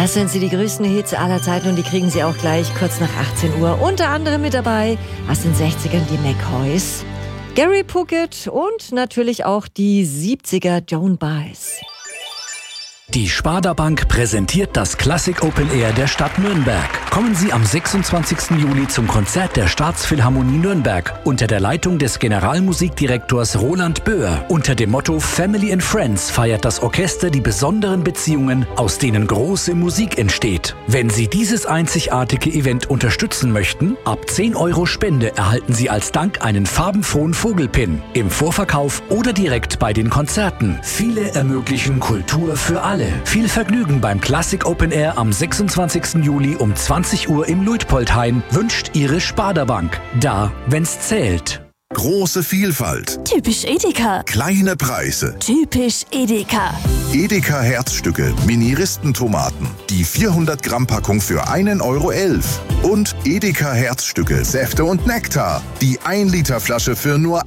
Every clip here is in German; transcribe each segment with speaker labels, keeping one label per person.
Speaker 1: Das sind sie, die größten Hits aller Zeiten, und die kriegen sie auch gleich kurz nach 18 Uhr. Unter anderem mit dabei aus den 60ern die McCoys, Gary Puckett und natürlich auch die 70er Joan Baez.
Speaker 2: Die Sparda Bank präsentiert das Classic Open Air der Stadt Nürnberg. Kommen Sie am 26. Juli zum Konzert der Staatsphilharmonie Nürnberg unter der Leitung des Generalmusikdirektors Roland Böhr. Unter dem Motto Family and Friends feiert das Orchester die besonderen Beziehungen, aus denen große Musik entsteht. Wenn Sie dieses einzigartige Event unterstützen möchten, ab 10 € Spende erhalten Sie als Dank einen farbenfrohen Vogelpin. Im Vorverkauf oder direkt bei den Konzerten. Viele ermöglichen Kultur für alle. Viel Vergnügen beim Classic Open Air am 26. Juli um 20 Uhr im Luitpoldhain wünscht Ihre Sparda Bank. Da, wenn's zählt.
Speaker 3: Große Vielfalt.
Speaker 4: Typisch Edeka.
Speaker 3: Kleine Preise.
Speaker 4: Typisch Edeka.
Speaker 3: Edeka Herzstücke, Mini-Ristentomaten. Die 400 Gramm Packung für 1,11 €. Und Edeka Herzstücke, Säfte und Nektar. Die 1 Liter Flasche für nur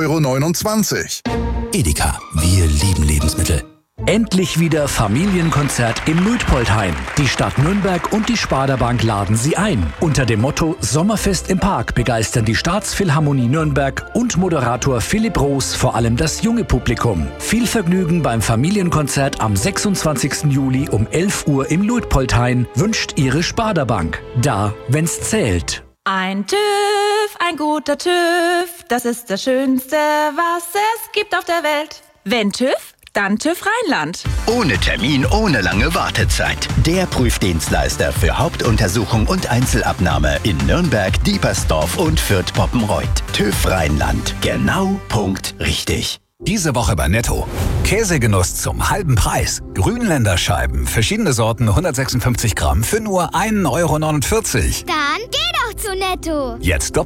Speaker 3: 1,29 €.
Speaker 5: Edeka, wir lieben Lebensmittel.
Speaker 2: Endlich wieder Familienkonzert im Luitpoldhain. Die Stadt Nürnberg und die Sparda Bank laden Sie ein. Unter dem Motto Sommerfest im Park begeistern die Staatsphilharmonie Nürnberg und Moderator Philipp Roos vor allem das junge Publikum. Viel Vergnügen beim Familienkonzert am 26. Juli um 11 Uhr im Luitpoldhain wünscht Ihre Sparda Bank. Da, wenn's zählt.
Speaker 6: Ein TÜV, ein guter TÜV, das ist das Schönste, was es gibt auf der Welt. Wenn TÜV, dann TÜV Rheinland.
Speaker 5: Ohne Termin, ohne lange Wartezeit. Der Prüfdienstleister für Hauptuntersuchung und Einzelabnahme in Nürnberg, Diepersdorf und Fürth-Poppenreuth. TÜV Rheinland. Genau, Punkt, richtig.
Speaker 7: Diese Woche bei Netto. Käsegenuss zum halben Preis. Grünländerscheiben, verschiedene Sorten, 156 Gramm für nur 1,49 €.
Speaker 8: Dann geh doch zu Netto.
Speaker 7: Jetzt